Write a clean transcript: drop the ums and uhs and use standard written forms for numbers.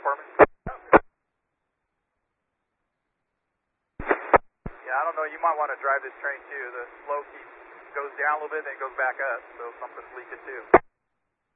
for me? Yeah, I don't know. You might want to drive this train too. The flow goes down a little bit, then it goes back up, so something's leaking too.